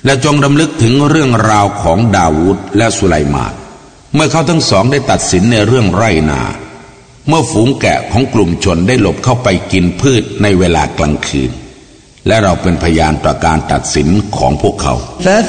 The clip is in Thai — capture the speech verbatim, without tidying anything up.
และจงรำลึกถึงเรื่องราวของดาวูดและสุไลมานเมื่อเขาทั้งสองได้ตัดสินในเรื่องไร่นาเมื่อฝูงแกะของกลุ่มชนได้หลบเข้าไปกินพืชในเวลากลางคืนและเราเป็นพยานต่อการตัดสินของพวกเขา